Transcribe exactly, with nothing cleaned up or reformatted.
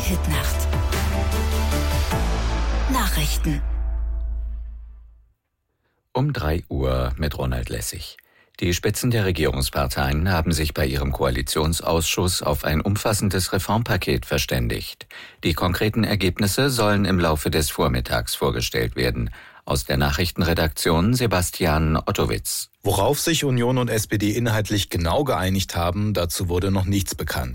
Hitnacht. Nachrichten. Um drei Uhr mit Ronald Lessig. Die Spitzen der Regierungsparteien haben sich bei ihrem Koalitionsausschuss auf ein umfassendes Reformpaket verständigt. Die konkreten Ergebnisse sollen im Laufe des Vormittags vorgestellt werden. Aus der Nachrichtenredaktion Sebastian Ottowitz. Worauf sich Union und S P D inhaltlich genau geeinigt haben, dazu wurde noch nichts bekannt.